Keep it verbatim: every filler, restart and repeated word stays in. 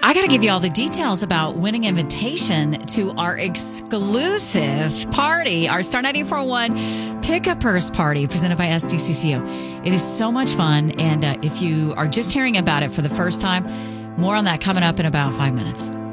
I got to give you all the details about winning invitation to our exclusive party, our Star ninety-four point one Pick a Purse Party presented by S D C C O. It is so much fun, and uh, if you are just hearing about it for the first time, more on that coming up in about five minutes.